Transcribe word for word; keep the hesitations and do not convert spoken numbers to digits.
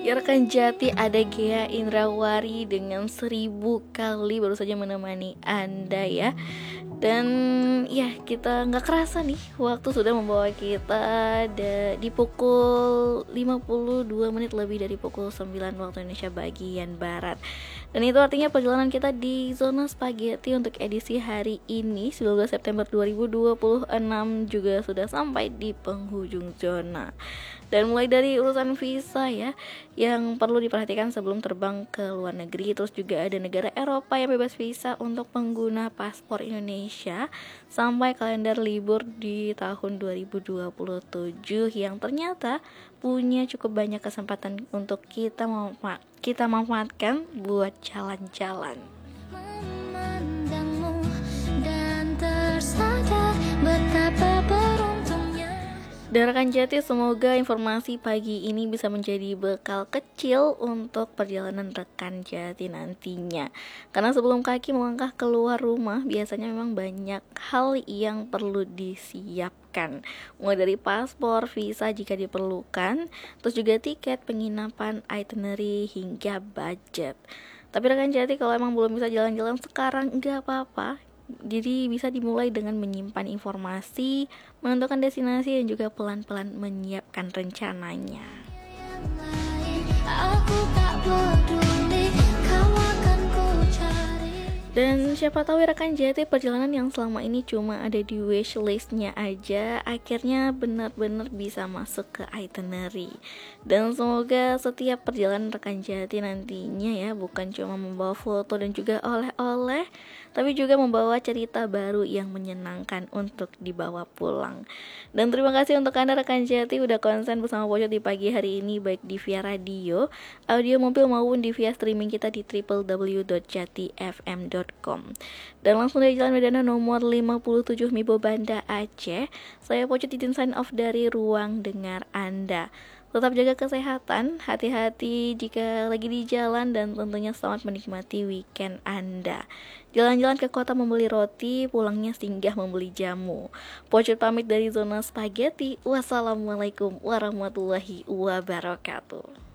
Ya rekan Jati, ada Ghea Indrawari dengan seribu kali baru saja menemani Anda ya. Dan ya kita nggak kerasa nih, waktu sudah membawa kita da- di pukul lima puluh dua menit lebih dari pukul sembilan waktu Indonesia bagian Barat. Dan itu artinya perjalanan kita di Zona Spaghetti untuk edisi hari ini sembilan belas September dua ribu dua puluh enam juga sudah sampai di penghujung zona. Dan mulai dari urusan visa ya, yang perlu diperhatikan sebelum terbang ke luar negeri. Terus juga ada negara Eropa yang bebas visa untuk pengguna paspor Indonesia, sampai kalender libur di tahun dua ribu dua puluh tujuh yang ternyata punya cukup banyak kesempatan untuk kita manfa- kita manfaatkan buat jalan-jalan. Memandangmu dan tersadar betapa beruntungnya. Dan rekan Jati, semoga informasi pagi ini bisa menjadi bekal kecil untuk perjalanan rekan Jati nantinya. Karena sebelum kaki melangkah keluar rumah, biasanya memang banyak hal yang perlu disiapkan. Mulai dari paspor, visa jika diperlukan, terus juga tiket, penginapan, itinerary, hingga budget. Tapi rekan Jati, kalau emang belum bisa jalan-jalan sekarang, nggak apa-apa. Jadi bisa dimulai dengan menyimpan informasi, menentukan destinasi, dan juga pelan-pelan menyiapkan rencananya. Aku tak peduli, kau akan ku cari. Dan siapa tahu ya rekan Jati, perjalanan yang selama ini cuma ada di wishlistnya aja akhirnya benar-benar bisa masuk ke itinerary. Dan semoga setiap perjalanan rekan Jati nantinya ya bukan cuma membawa foto dan juga oleh-oleh, tapi juga membawa cerita baru yang menyenangkan untuk dibawa pulang. Dan terima kasih untuk Anda rekan Jati udah konsen bersama Pojok di pagi hari ini, baik di via radio, audio mobil maupun di via streaming kita di w w w dot jati f m dot com. Dan langsung dari Jalan Medana nomor lima puluh tujuh Mibo Banda Aceh, saya Pojok titip sign off dari ruang dengar Anda. Tetap jaga kesehatan, hati-hati jika lagi di jalan, dan tentunya selamat menikmati weekend Anda. Jalan-jalan ke kota membeli roti, pulangnya singgah membeli jamu. Pojok pamit dari Zona Spaghetti. Wassalamualaikum warahmatullahi wabarakatuh.